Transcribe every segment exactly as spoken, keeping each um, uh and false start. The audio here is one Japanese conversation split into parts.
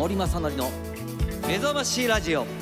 森正則の目覚ましラジオ。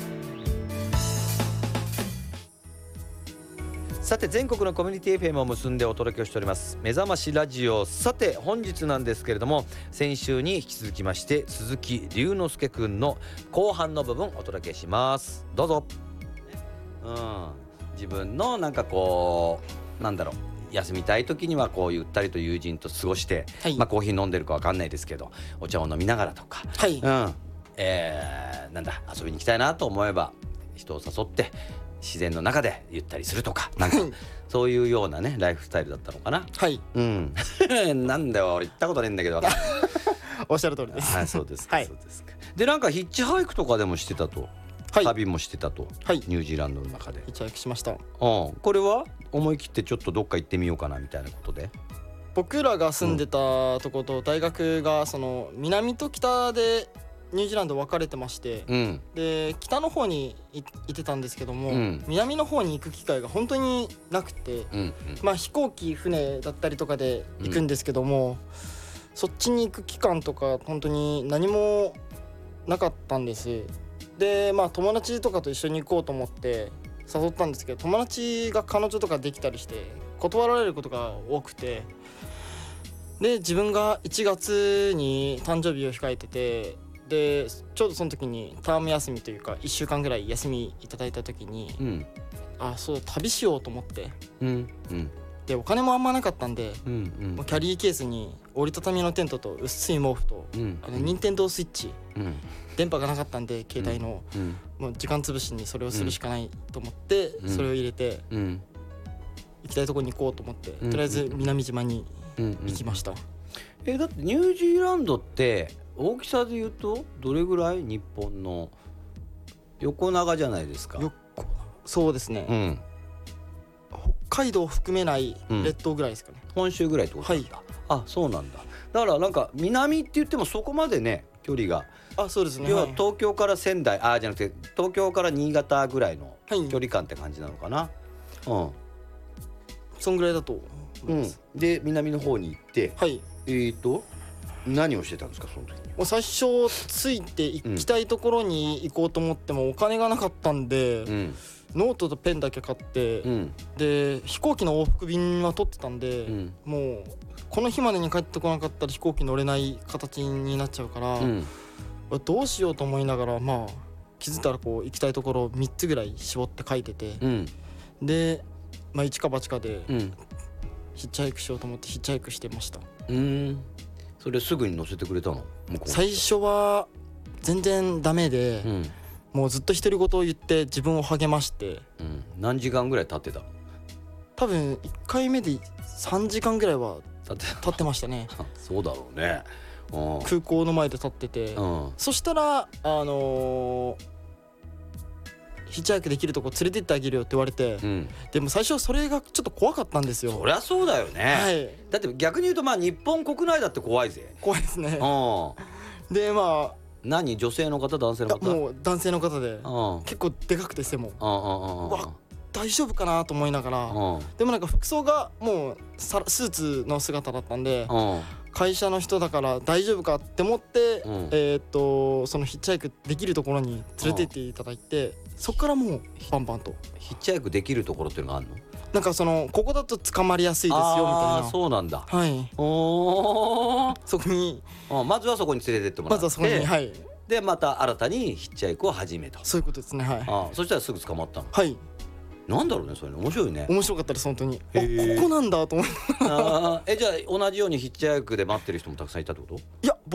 さて全国のコミュニティ エフエム を結んでお届けをしております目覚ましラジオ。さて本日なんですけれども、先週に引き続きまして鈴木龍之介くんの後半の部分お届けします。どうぞ。うん、自分のなんかこうなんだろう、休みたい時にはこうゆったりと友人と過ごして、はい、まあコーヒー飲んでるか分かんないですけどお茶を飲みながらとか、はい、うん、えー、なんだ遊びに行きたいなと思えば人を誘って自然の中でゆったりするとか、なんかそういうようなねライフスタイルだったのかな。はい、うん、なんだよ俺行ったことないんだけどおっしゃる通りです。 はい、そうですか、はい、そうですか。でなんかヒッチハイクとかでもしてたと、はい、旅もしてたと、はい、ニュージーランドの中でヒッチハイクしました。うん、 これは思い切ってちょっとどっか行ってみようかなみたいなことで、 僕らが住んでたとこと大学がその南と北でニュージーランド分かれてまして、うん、で北の方に行ってたんですけども、うん、南の方に行く機会が本当になくて、うんうん、まあ飛行機船だったりとかで行くんですけども、うん、そっちに行く期間とか本当に何もなかったんです。でまあ友達とかと一緒に行こうと思って誘ったんですけど、友達が彼女とかできたりして断られることが多くて、で自分がいちがつに誕生日を控えてて、でちょうどその時にターム休みというかいっしゅうかんぐらい休みいただいた時に、うん、あそう旅しようと思って、うんうん、でお金もあんまなかったんで、うんうん、もうキャリーケースに折りたたみのテントと薄い毛布と、うん、あの任天堂スイッチ、うん、電波がなかったんで携帯の、うん、もう時間つぶしにそれをするしかないと思って、うん、それを入れて、うん、行きたいところに行こうと思って、うん、とりあえず南島に行きました。うんうん、 えだってニュージーランドって大きさで言うとどれぐらい？日本の横長じゃないですか。 横そうですね、うん、北海道を含めない列島ぐらいですかね、 うん、本州ぐらいってことなんだ、はい、あそうなんだ。だからなんか南って言ってもそこまでね距離が、 あそうですね、 要は東京から仙台、あじゃなくて東京から新潟ぐらいの距離感って感じなのかな、はい、うん、 そんぐらいだと思います、 うん、で南の方に行って、はい、えーと何をしてたんですかその時に。 もう最初ついて行きたいところに行こうと思ってもお金がなかったんで、うん、ノートとペンだけ買って、うん、で飛行機の往復便は取ってたんで、うん、もうこの日までに帰ってこなかったら飛行機乗れない形になっちゃうから、うん、どうしようと思いながら、まあ気づいたらこう行きたいところみっつぐらい絞って書いてて、うん、で、まあ、一か八かで、うん、ヒッチハイクしようと思ってヒッチハイクしてました。 うーん、それすぐに乗せてくれたの？ 最初は全然ダメで、うん、もうずっと独り言を言って自分を励まして、 うん、何時間ぐらい経ってた？ 多分いっかいめでさんじかんぐらいは経って経ってましたねそうだろうね、うん、 空港の前で立ってて、うん、そしたらあのー、ヒッチハイクできるとこ連れてってあげるよって言われて、うん、でも最初それがちょっと怖かったんですよ。 そりゃそうだよね、はい、だって逆に言うとまあ日本国内だって怖いぜ。 怖いですね、うん、でまあ何女性の方男性の方？ もう男性の方で、うん、結構でかくて背も、うんうんうん、わ大丈夫かなと思いながら、うん、でもなんか服装がもうスーツの姿だったんで、うん、会社の人だから大丈夫かって思って、うん、えー、っとそのヒッチハイクできるところに連れてっていただいて、うん、そこからもうバンバンとヒッチハイクできるところっていうのがあるの？ なんかそのここだと捕まりやすいですよみたいな。 あそうなんだ。 はい。おそこにまずはそこに連れてってもらって、 まずはそこに、はい、 でまた新たにヒッチハイクを始めと。 そういうことですね。はい。 あそしたらすぐ捕まったの？ はい。 なんだろうねそれね、面白いね。 面白かったです本当に。あここなんだと思いながら。 あえじゃあ同じようにヒッチハイクで待ってる人もたくさんいたってこと？ いや